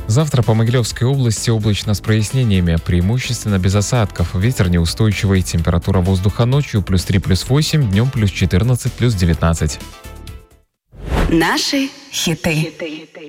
Завтра по Могилевской области облачно с прояснениями, преимущественно без осадков. Ветер неустойчивый, температура воздуха ночью +3, +8, днем +14, +19. Наши хиты.